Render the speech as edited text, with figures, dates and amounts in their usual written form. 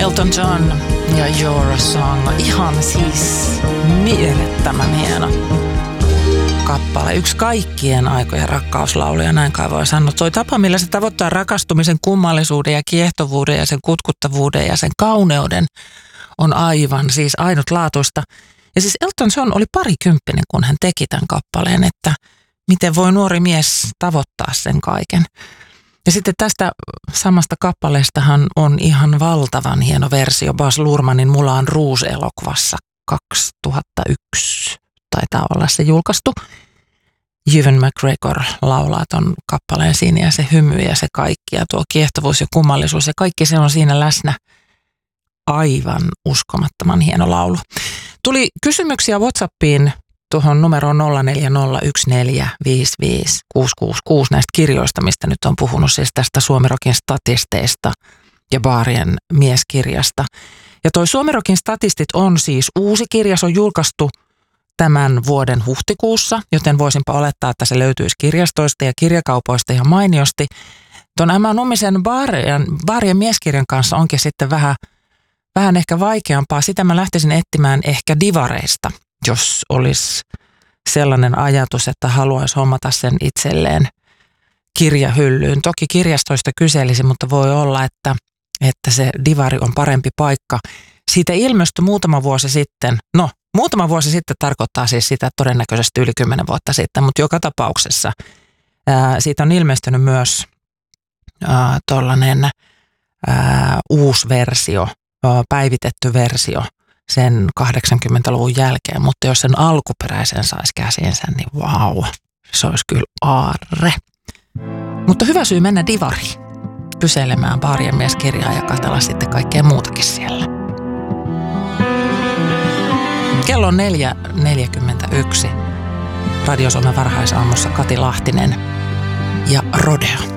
Elton John ja Your Song. Ihan siis mielettömän hieno kappale. Yksi kaikkien aikojen rakkauslauluja, näin kai voi sanoa. Toi tapa, millä se tavoittaa rakastumisen kummallisuuden ja kiehtovuuden ja sen kutkuttavuuden ja sen kauneuden, on aivan siis ainutlaatuista. Ja siis Elton John oli parikymppinen, kun hän teki tämän kappaleen, että miten voi nuori mies tavoittaa sen kaiken. Ja sitten tästä samasta kappaleestahan on ihan valtavan hieno versio Baz Luhrmannin Moulin Rouge-elokuvassa 2001. Taitaa olla se julkaistu. Ewan McGregor laulaa ton kappaleen siinä ja se hymy ja se kaikki ja tuo kiehtovuus ja kummallisuus ja kaikki se on siinä läsnä. Aivan uskomattoman hieno laulu. Tuli kysymyksiä WhatsAppiin tuohon numeroon 0401455666 näistä kirjoista, mistä nyt on puhunut, siis tästä Suomirokin statisteista ja Baarien mieskirjasta. Ja toi Suomirokin statistit on siis uusi kirja, se on julkaistu tämän vuoden huhtikuussa, joten voisinpa olettaa, että se löytyisi kirjastoista ja kirjakaupoista ihan mainiosti. Tuon Emma Nummisen Baarien mieskirjan kanssa onkin sitten vähän ehkä vaikeampaa. Sitä mä lähtisin etsimään ehkä divareista, jos olisi sellainen ajatus, että haluaisi hommata sen itselleen kirjahyllyyn. Toki kirjastoista kyselisi, mutta voi olla, että se divari on parempi paikka. Siitä ilmestyi muutama vuosi sitten. No, muutama vuosi sitten tarkoittaa siis sitä todennäköisesti yli 10 vuotta sitten, mutta joka tapauksessa siitä on ilmestynyt myös tollainen uusi versio, päivitetty versio sen 80-luvun jälkeen, mutta jos sen alkuperäisen saisi käsiinsä, niin vau, se olisi kyllä aarre. Mutta hyvä syy mennä divariin, kyselemään Baarien mieskirjaa ja katsella sitten kaikkea muutakin siellä. Kello on 4.41. Radio Suomen varhaisaamussa Kati Lahtinen ja Rodeo.